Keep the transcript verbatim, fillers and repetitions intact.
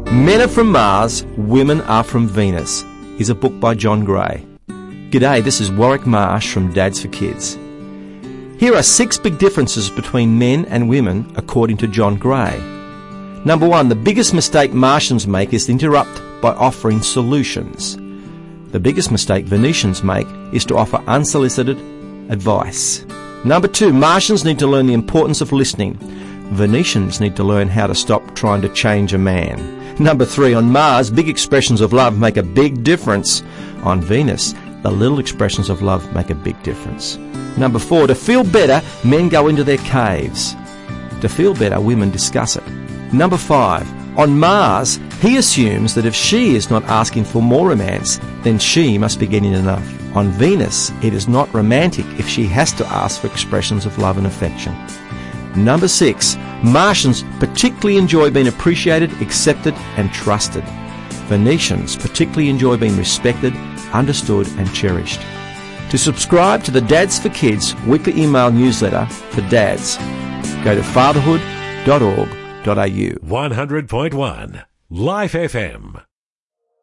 Men are from Mars, Women are from Venus is a book by John Gray. G'day, this is Warwick Marsh from Dads for Kids. Here are six big differences between men and women according to John Gray. Number one, the biggest mistake Martians make is to interrupt by offering solutions. The biggest mistake Venetians make is to offer unsolicited advice. Number two, Martians need to learn the importance of listening. Venetians need to learn how to stop trying to change a man. Number three, on Mars, big expressions of love make a big difference. On Venus, the little expressions of love make a big difference. Number four, to feel better, men go into their caves. To feel better, women discuss it. Number five, on Mars, he assumes that if she is not asking for more romance, then she must be getting enough. On Venus, it is not romantic if she has to ask for expressions of love and affection. Number six, Martians particularly enjoy being appreciated, accepted and trusted. Venetians particularly enjoy being respected, understood and cherished. To subscribe to the Dads for Kids weekly email newsletter for dads, go to fatherhood dot org dot a u. one hundred point one Life F M.